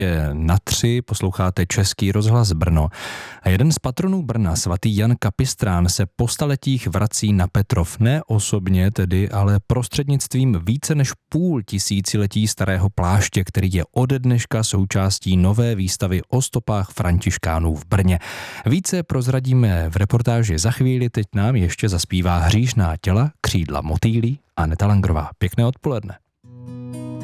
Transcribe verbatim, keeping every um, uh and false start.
je na tři, posloucháte Český rozhlas Brno a jeden z patronů Brna, svatý Jan Kapistrán, se po staletích vrací na Petrov. Ne osobně tedy, ale prostřednictvím více než půl tisíciletí starého pláště, který je ode dneška součástí nové výstavy o stopách františkánů v Brně. Více prozradíme v reportáži za chvíli, teď nám ještě zaspívá Hříšná těla, křídla motýlí Aneta Langrová. Pěkné odpoledne.